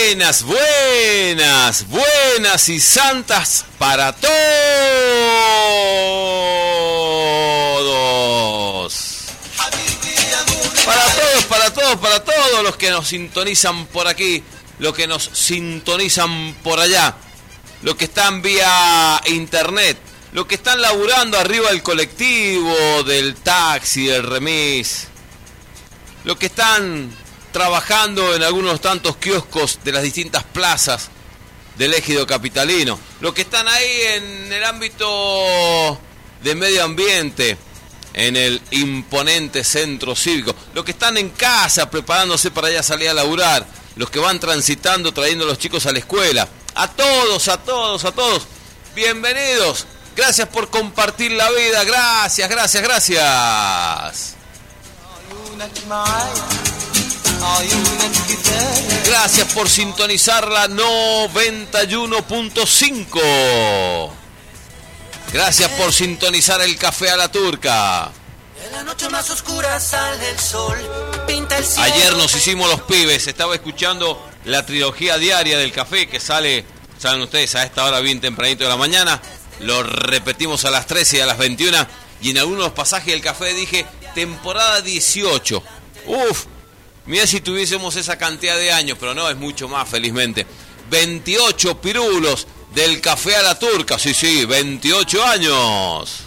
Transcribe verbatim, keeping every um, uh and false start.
Buenas, buenas, buenas y santas para todos. Para todos, para todos, para todos los que nos sintonizan por aquí, los que nos sintonizan por allá, los que están vía internet, los que están laburando arriba del colectivo, del taxi, del remis, los que están trabajando en algunos tantos kioscos de las distintas plazas del ejido capitalino, los que están ahí en el ámbito de medio ambiente, en el imponente centro cívico, los que están en casa preparándose para ya salir a laburar, los que van transitando trayendo a los chicos a la escuela, a todos, a todos, a todos, bienvenidos, gracias por compartir la vida, gracias, gracias, gracias. Gracias por sintonizar la noventa y uno punto cinco. Gracias por sintonizar el Café a la Turca. En la noche más oscura sale el sol, pinta el cielo. Ayer nos hicimos los pibes, estaba escuchando la trilogía diaria del café que sale, saben ustedes, a esta hora bien tempranito de la mañana. Lo repetimos a las trece y a las veintiuna. Y en algunos pasajes del café dije temporada dieciocho. Uf, mirá si tuviésemos esa cantidad de años, pero no, es mucho más, felizmente. veintiocho pirulos del Café a la Turca, sí, sí, veintiocho años.